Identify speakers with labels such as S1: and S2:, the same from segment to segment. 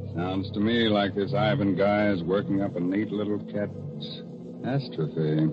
S1: Sounds to me like this Ivan guy is working up a neat little catastrophe.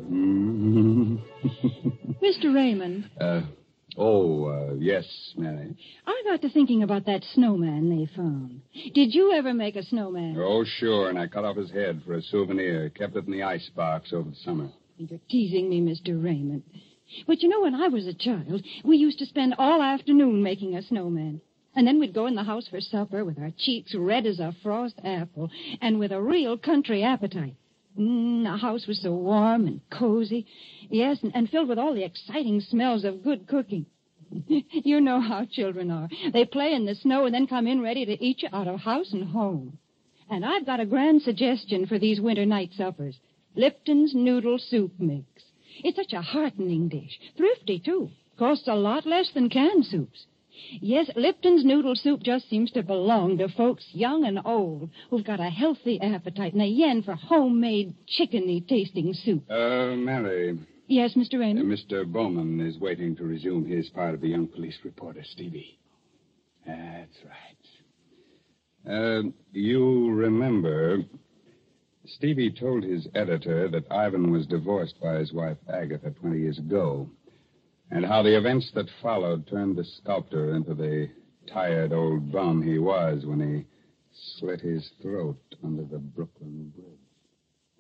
S2: Mr. Raymond.
S1: Yes, Mary.
S2: I got to thinking about that snowman they found. Did you ever make a snowman?
S1: Oh, sure, and I cut off his head for a souvenir. Kept it in the icebox over the summer.
S2: You're teasing me, Mr. Raymond. But you know, when I was a child, we used to spend all afternoon making a snowman. And then we'd go in the house for supper with our cheeks red as a frost apple and with a real country appetite. The house was so warm and cozy. Yes, and filled with all the exciting smells of good cooking. You know how children are. They play in the snow and then come in ready to eat you out of house and home. And I've got a grand suggestion for these winter night suppers. Lipton's Noodle Soup Mix. It's such a heartening dish. Thrifty, too. Costs a lot less than canned soups. Yes, Lipton's Noodle Soup just seems to belong to folks young and old who've got a healthy appetite and a yen for homemade, chickeny-tasting soup.
S1: Mary.
S2: Yes, Mr. Raymond?
S1: Mr. Bowman is waiting to resume his part of the young police reporter, Stevie. That's right. You remember, Stevie told his editor that Ivan was divorced by his wife, Agatha, 20 years ago, and how the events that followed turned the sculptor into the tired old bum he was when he slit his throat under the Brooklyn Bridge.